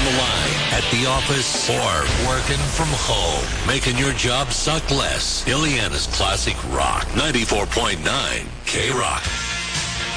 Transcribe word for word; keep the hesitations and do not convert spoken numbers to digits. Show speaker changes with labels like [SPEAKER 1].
[SPEAKER 1] the line, at the office, or working from home. Making your job suck less. Ileana's Classic Rock. ninety-four point nine K-Rock.